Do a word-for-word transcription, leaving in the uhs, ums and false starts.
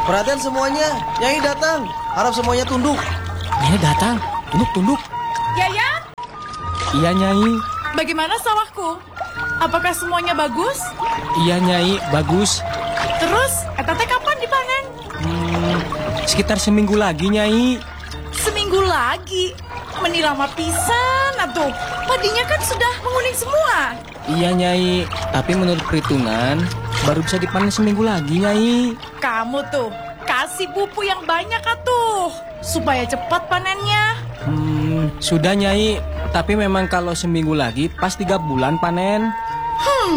Perhatian semuanya, Nyai datang. Harap semuanya tunduk. Nyai datang, tunduk-tunduk. Yayan, Iya Nyai. bagaimana sawahku? Apakah semuanya bagus? Iya Nyai, bagus. Terus, eta teh kapan dipanen? Hmm, sekitar seminggu lagi Nyai. Seminggu lagi. Menirama pisan atuh. Padinya kan sudah menguning semua. Iya Nyai, tapi menurut perhitungan baru bisa dipanen seminggu lagi Nyai. Kamu tuh kasih pupuk yang banyak atuh supaya cepat panennya. Hmm, sudah Nyai, tapi memang kalau seminggu lagi pas tiga bulan panen. Hmm,